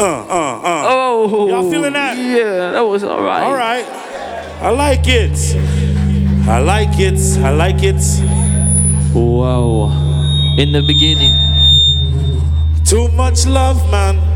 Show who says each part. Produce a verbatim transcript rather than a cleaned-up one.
Speaker 1: uh, uh, uh.
Speaker 2: Oh.
Speaker 1: Y'all feeling that?
Speaker 2: Yeah, that was all right.
Speaker 1: All right. I like it. I like it. I like it.
Speaker 2: Wow. In the beginning.
Speaker 1: Too much love, man.